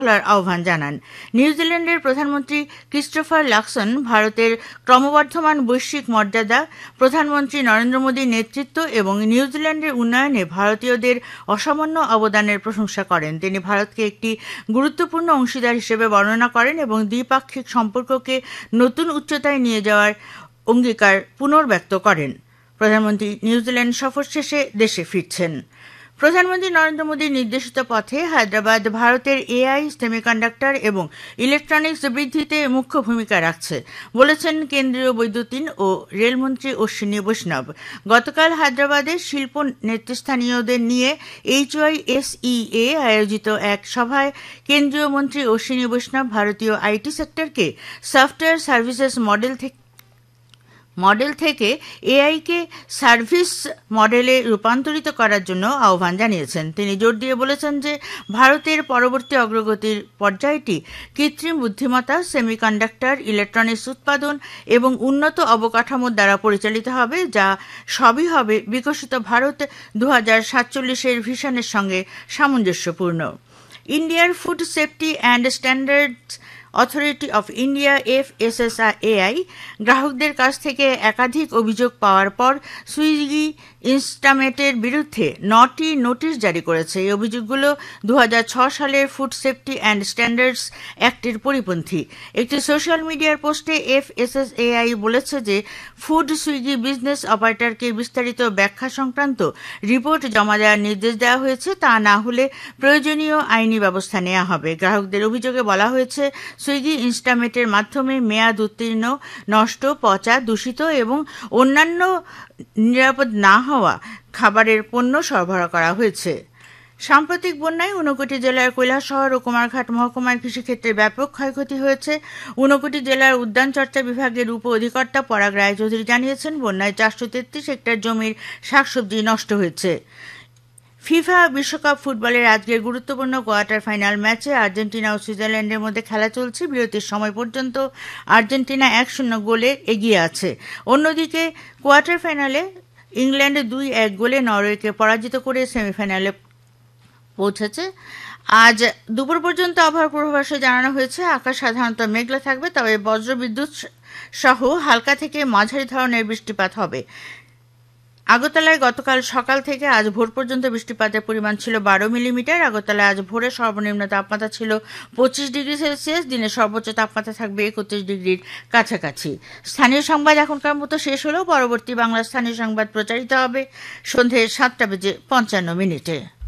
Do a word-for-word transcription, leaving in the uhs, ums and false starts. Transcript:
খোলার আহ্বান জানান। নিউজিল্যান্ডের প্রধানমন্ত্রী ক্রিস্টোফার লাকসন ভারতের ক্রমবর্ধমান বৈশ্বিক মর্যাদা, প্রধানমন্ত্রী নরেন্দ্র মোদীর নেতৃত্ব এবং নিউজিল্যান্ডের উন্নয়নে ভারতীয়দের অসামান্য অবদানের প্রশংসা করেন। তিনি ভারতকে একটি গুরুত্বপূর্ণ অংশীদার হিসেবে বর্ণনা করেন এবং দ্বিপাক্ষিক সম্পর্ককে নতুন উচ্চতায় নিয়ে যাওয়ার অঙ্গীকার পুনর্ব্যক্ত করেন। প্রধানমন্ত্রী নিউজিল্যান্ড সফর শেষে দেশে ফিরছেন। প্রধানমন্ত্রী নরেন্দ্র মোদীর নির্দেশিত পথে হায়দ্রাবাদ ভারতের এআই, সেমিকন্ডাক্টর এবং ইলেকট্রনিক্স বৃদ্ধিতে মুখ্য ভূমিকা রাখছে বলেছেন কেন্দ্রীয় বৈদ্যুতিন ও রেলমন্ত্রী অশ্বিনী বৈষ্ণব। গতকাল হায়দ্রাবাদের শিল্প নেতৃস্থানীয়দের নিয়ে এইচওয়াইএসইএ আয়োজিত এক সভায় কেন্দ্রীয় মন্ত্রী অশ্বিনী বৈষ্ণব ভারতীয় আইটি সেক্টরকে সফটওয়্যার সার্ভিসেস মডেল থেকে মডেল থেকে এআইকে সার্ভিস মডেলে রূপান্তরিত করার জন্য আহ্বান জানিয়েছেন। তিনি জোর দিয়ে বলেছেন যে ভারতের পরবর্তী অগ্রগতির পর্যায়টি কৃত্রিম বুদ্ধিমত্তা, সেমিকন্ডাক্টর, ইলেকট্রনিক্স উৎপাদন এবং উন্নত অবকাঠামোর দ্বারা পরিচালিত হবে, যা সবই হবে বিকশিত ভারত দু হাজার সাতচল্লিশের ভিশনের সঙ্গে সামঞ্জস্যপূর্ণ। ইন্ডিয়ার food safety and standards authority of India FSSAI গ্রাহকদের কাছ থেকে একাধিক অভিযোগ পাওয়ার পর সুইগি ইনস্টামেটের বিরুদ্ধে নটি নোটিশ জারি করেছে। এই অভিযোগগুলো দু হাজার ছয় সালের ফুড সেফটি অ্যান্ড স্ট্যান্ডার্ডস অ্যাক্টের পরিপন্থী। একটি সোশ্যাল মিডিয়ার পোস্টে এফএসএসএআই বলেছে যে ফুড সুইগি বিজনেস অপারেটরকে বিস্তারিত ব্যাখ্যা সংক্রান্ত রিপোর্ট জমা দেওয়ার নির্দেশ দেওয়া হয়েছে, তা না হলে প্রয়োজনীয় আইনি ব্যবস্থা নেওয়া হবে। গ্রাহকদের অভিযোগে বলা হয়েছে সুইগি ইনস্টামেটের মাধ্যমে মেয়াদ উত্তীর্ণ, নষ্ট, পচা, দূষিত এবং অন্যান্য নিরাপদ না হওয়া খাবারের পণ্য সরবরাহ করা হয়েছে। সাম্প্রতিক বন্যায় ঊনকোটি জেলার কৈলাসহর ও কুমারঘাট মহকুমার কৃষিক্ষেত্রে ব্যাপক ক্ষয়ক্ষতি হয়েছে। ঊনকোটি জেলার উদ্যান চর্চা বিভাগের উপ অধিকর্তা পরাগ রায়চৌধুরী জানিয়েছেন, বন্যায় চারশো তেত্রিশ হেক্টর জমির শাকসবজি নষ্ট হয়েছে। ফিফা বিশ্বকাপ ফুটবলের আজকের গুরুত্বপূর্ণ কোয়ার্টার ফাইনাল ম্যাচে আর্জেন্টিনা ও সুইজারল্যান্ডের মধ্যে খেলা চলছে। বিরতির সময় পর্যন্ত আর্জেন্টিনা এক শূন্য গোলে এগিয়ে আছে। অন্যদিকে কোয়ার্টার ফাইনালে ইংল্যান্ড দুই এক গোলে নরওয়েকে পরাজিত করে সেমিফাইনালে পৌঁছেছে। আজ দুপুর পর্যন্ত আবহাওয়ার পূর্বাভাসে জানানো হয়েছে আকাশ সাধারণত মেঘলা থাকবে, তবে বজ্রবিদ্যুৎ সহ হালকা থেকে মাঝারি ধরনের বৃষ্টিপাত হবে। আগরতলায় গতকাল সকাল থেকে আজ ভোর পর্যন্ত বৃষ্টিপাতের পরিমাণ ছিল বারো মিলিমিটার। আগরতলায় আজ ভোরে সর্বনিম্ন তাপমাত্রা ছিল পঁচিশ ডিগ্রি সেলসিয়াস, দিনের সর্বোচ্চ তাপমাত্রা থাকবে একত্রিশ ডিগ্রির কাছাকাছি। স্থানীয় সংবাদ এখনকার মতো শেষ হলেও পরবর্তী বাংলা স্থানীয় সংবাদ প্রচারিত হবে সন্ধ্যে সাতটা বেজে পঞ্চান্ন মিনিটে।